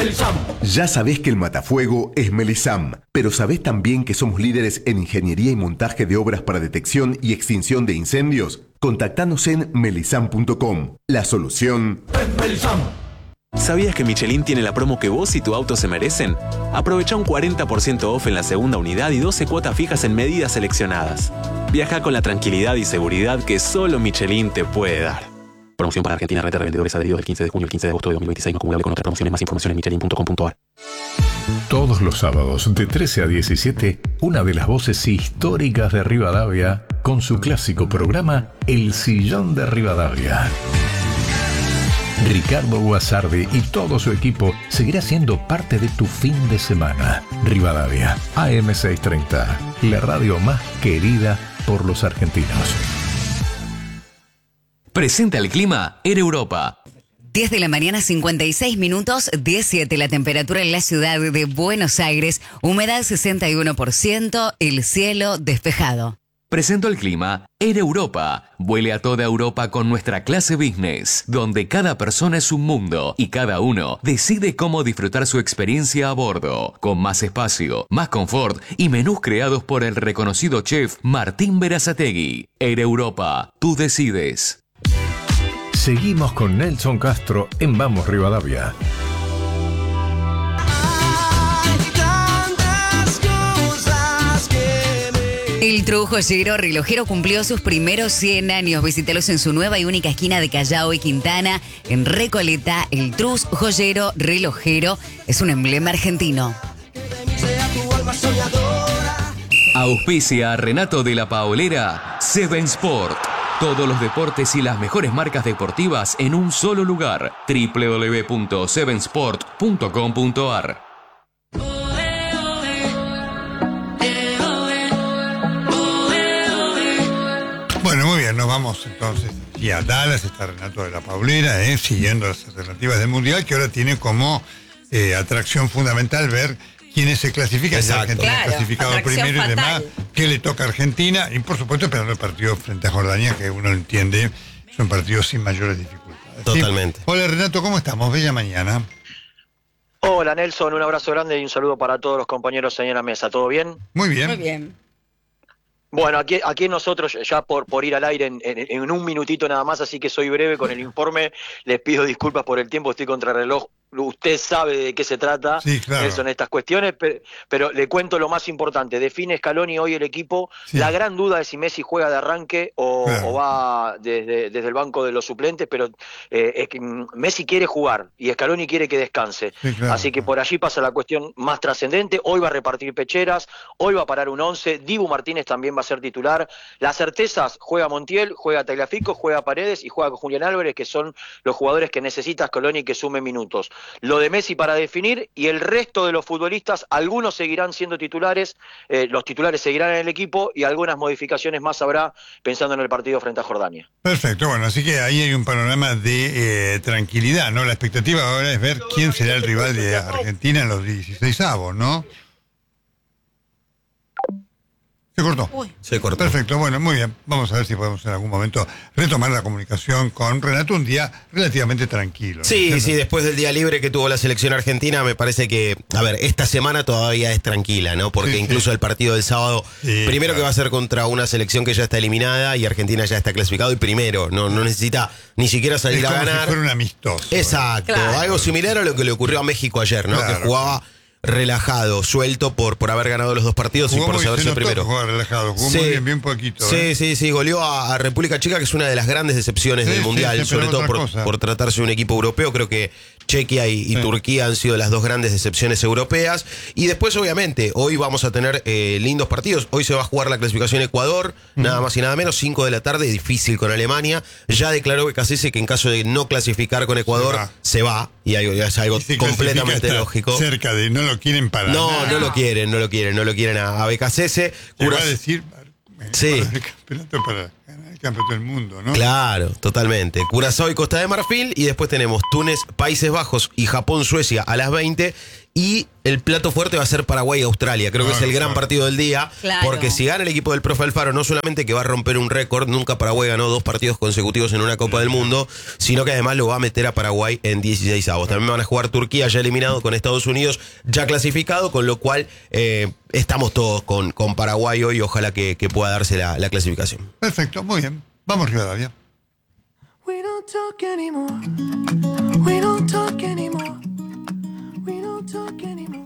Ya sabés que el matafuego es Melisam, pero ¿sabés también que somos líderes en ingeniería y montaje de obras para detección y extinción de incendios? Contactanos en melisam.com. La solución es Melisam. ¿Sabías que Michelin tiene la promo que vos y tu auto se merecen? Aprovecha un 40% off en la segunda unidad y 12 cuotas fijas en medidas seleccionadas. Viaja con la tranquilidad y seguridad que solo Michelin te puede dar. Promoción para Argentina, red de revendedores adheridos del 15 de junio al 15 de agosto de 2026, no acumulable con otras promociones. Más información en michelin.com.ar. Todos los sábados de 13 a 17, una de las voces históricas de Rivadavia con su clásico programa El Sillón de Rivadavia. Ricardo Guasardi y todo su equipo seguirá siendo parte de tu fin de semana. Rivadavia, AM630, la radio más querida por los argentinos. Presenta el clima en Europa. 10 de la mañana, 56 minutos, 17 la temperatura en la ciudad de Buenos Aires, humedad 61%, el cielo despejado. Presento el clima en Europa. Vuele a toda Europa con nuestra clase business, donde cada persona es un mundo y cada uno decide cómo disfrutar su experiencia a bordo, con más espacio, más confort y menús creados por el reconocido chef Martín Berazategui. Air Europa, tú decides. Seguimos con Nelson Castro en Vamos Rivadavia. El Trus Joyero Relojero cumplió sus primeros 100 años. Visítelos en su nueva y única esquina de Callao y Quintana, en Recoleta. El Trus Joyero Relojero es un emblema argentino. Auspicia Renato de la Paolera, Seven Sport. Todos los deportes y las mejores marcas deportivas en un solo lugar. www.sevensport.com.ar. Bueno, muy bien, nos vamos entonces aquí a Dallas, está Renato de la Paolera, siguiendo las alternativas del Mundial, que ahora tiene como atracción fundamental ver quiénes se clasifican. Ya Argentina clasificado primero fatal. Y demás, qué le toca a Argentina, y por supuesto esperando el partido frente a Jordania, que uno entiende, es un partido sin mayores dificultades. Totalmente. ¿Sí? Hola Renato, ¿cómo estamos? Bella mañana. Hola Nelson, un abrazo grande y un saludo para todos los compañeros ahí en la mesa, ¿todo bien? Muy bien. Muy bien. Bueno, aquí nosotros, ya por ir al aire en un minutito nada más, así que soy breve con el informe, les pido disculpas por el tiempo, estoy contra reloj, usted sabe de qué se trata, sí, claro. Son estas cuestiones, pero le cuento lo más importante, define Scaloni hoy el equipo, sí. La gran duda es si Messi juega de arranque o va desde el banco de los suplentes, pero es que Messi quiere jugar y Scaloni quiere que descanse, sí, claro, así que por allí pasa la cuestión más trascendente, hoy va a repartir pecheras, hoy va a parar un 11, Dibu Martínez también va a ser titular, las certezas, juega Montiel, juega Tagliafico, juega Paredes y juega con Julián Álvarez, que son los jugadores que necesita Scaloni que sume minutos. Lo de Messi para definir y el resto de los futbolistas, algunos seguirán siendo titulares, los titulares seguirán en el equipo y algunas modificaciones más habrá pensando en el partido frente a Jordania. Perfecto, bueno, así que ahí hay un panorama de tranquilidad, ¿no? La expectativa ahora es ver quién será el rival de Argentina en los 16avos, ¿no? Se cortó. Se cortó. Perfecto, bueno, muy bien. Vamos a ver si podemos en algún momento retomar la comunicación con Renato, un día relativamente tranquilo. Sí, ¿no? Sí, después del día libre que tuvo la selección argentina, me parece que, a ver, esta semana todavía es tranquila, ¿no? Porque incluso el partido del sábado, primero que va a ser contra una selección que ya está eliminada y Argentina ya está clasificado y primero, no necesita ni siquiera salir a ganar. Si fuera un amistoso. Exacto, algo similar a lo que le ocurrió a México ayer, ¿no? Que jugaba relajado, suelto por haber ganado los dos partidos y por saberse primero. Jugó relajado, jugó muy bien poquito. Sí, goleó a República Checa, que es una de las grandes decepciones del Mundial, sobre todo por tratarse de un equipo europeo. Creo que Chequia y Turquía han sido las dos grandes decepciones europeas. Y después, obviamente, hoy vamos a tener lindos partidos. Hoy se va a jugar la clasificación Ecuador, nada más y nada menos, 5 de la tarde, difícil con Alemania. Ya declaró Becasese que en caso de no clasificar con Ecuador, se va. Y es algo completamente lógico. Cerca de, no lo quieren para nada. No lo quieren a Becasese. Va a decir, el campeonato para ganar el campeonato del mundo, ¿no? Claro, totalmente. Curazao y Costa de Marfil, y después tenemos Túnez, Países Bajos y Japón, Suecia a las 20. Y el plato fuerte va a ser Paraguay-Australia. Creo que es el gran partido del día. Claro. Porque si gana el equipo del profe Alfaro, no solamente que va a romper un récord, nunca Paraguay ganó 2 partidos consecutivos en una Copa del Mundo, sino que además lo va a meter a Paraguay en 16avos. También van a jugar Turquía, ya eliminado, con Estados Unidos ya clasificado, con lo cual estamos todos con Paraguay hoy. Ojalá que pueda darse la clasificación. Perfecto, muy bien. Vamos, Rivadavia. We don't talk anymore. We don't talk anymore. We don't talk anymore.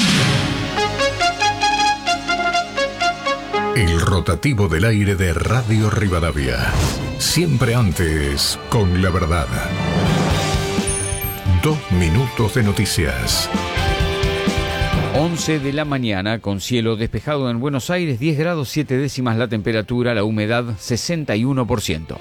El rotativo del aire de Radio Rivadavia. Siempre antes, con la verdad. 2 minutos de noticias. 11 de la mañana, con cielo despejado en Buenos Aires, 10 grados 7 décimas la temperatura, la humedad 61%.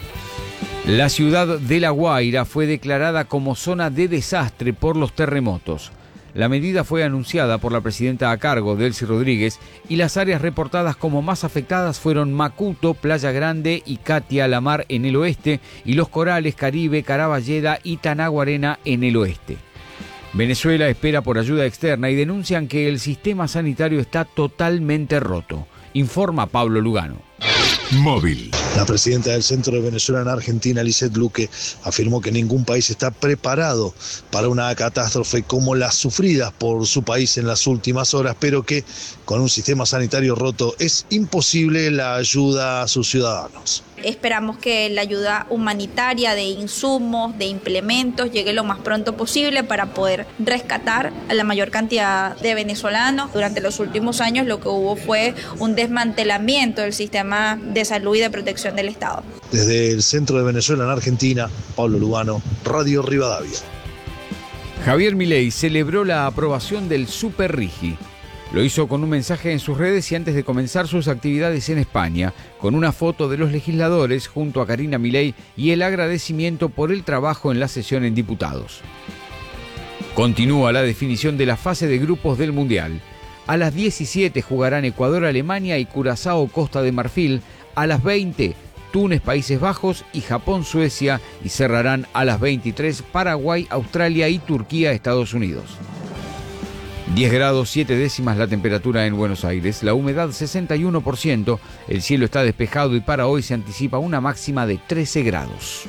La ciudad de La Guaira fue declarada como zona de desastre por los terremotos. La medida fue anunciada por la presidenta a cargo, Delcy Rodríguez, y las áreas reportadas como más afectadas fueron Macuto, Playa Grande y Catia La Mar en el oeste, y Los Corales, Caribe, Caraballeda y Tanaguarena en el oeste. Venezuela espera por ayuda externa y denuncian que el sistema sanitario está totalmente roto. Informa Pablo Lugano. Móvil. La presidenta del Centro de Venezuela en Argentina, Lisette Luque, afirmó que ningún país está preparado para una catástrofe como las sufridas por su país en las últimas horas, pero que con un sistema sanitario roto es imposible la ayuda a sus ciudadanos. Esperamos que la ayuda humanitaria de insumos, de implementos, llegue lo más pronto posible para poder rescatar a la mayor cantidad de venezolanos. Durante los últimos años lo que hubo fue un desmantelamiento del sistema de salud y de protección del Estado. Desde el Centro de Venezuela en Argentina, Pablo Lugano, Radio Rivadavia. Javier Milei celebró la aprobación del Super Rigi. Lo hizo con un mensaje en sus redes y antes de comenzar sus actividades en España, con una foto de los legisladores junto a Karina Milei y el agradecimiento por el trabajo en la sesión en diputados. Continúa la definición de la fase de grupos del Mundial. A las 17 jugarán Ecuador-Alemania y Curazao-Costa de Marfil. A las 20, Túnez, Países Bajos y Japón-Suecia. Y cerrarán a las 23, Paraguay, Australia y Turquía, Estados Unidos. 10 grados 7 décimas la temperatura en Buenos Aires, la humedad 61%, el cielo está despejado y para hoy se anticipa una máxima de 13 grados.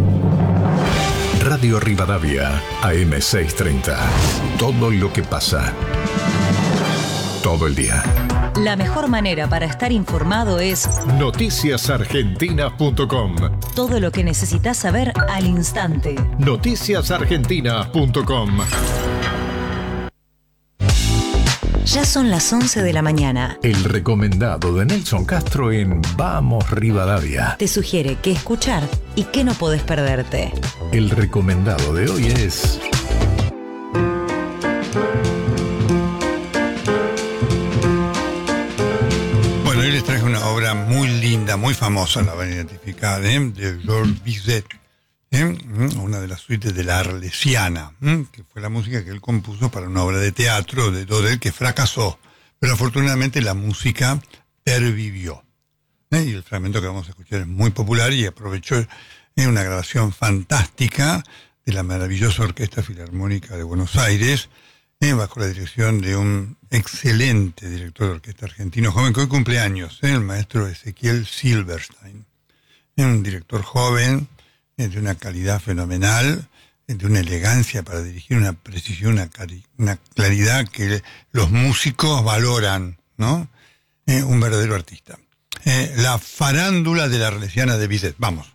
Radio Rivadavia, AM630. Todo lo que pasa. Todo el día. La mejor manera para estar informado es noticiasargentina.com. Todo lo que necesitas saber al instante. Noticiasargentina.com. Ya son las 11 de la mañana. El recomendado de Nelson Castro en Vamos Rivadavia. Te sugiere qué escuchar y qué no podés perderte. El recomendado de hoy es... Bueno, hoy les traje una obra muy linda, muy famosa, la van a identificar, de Georges Bizet. Una de las suites de la Arlesiana, que fue la música que él compuso para una obra de teatro de Dodel que fracasó, pero afortunadamente la música pervivió. Y el fragmento que vamos a escuchar es muy popular y aprovechó una grabación fantástica de la maravillosa Orquesta Filarmónica de Buenos Aires, bajo la dirección de un excelente director de orquesta argentino joven que hoy cumple años, el maestro Ezequiel Silverstein. Un director joven, de una calidad fenomenal, de una elegancia para dirigir, una precisión, una claridad que los músicos valoran, ¿no? Un verdadero artista. La farándula de la Arlesiana de Bizet. Vamos.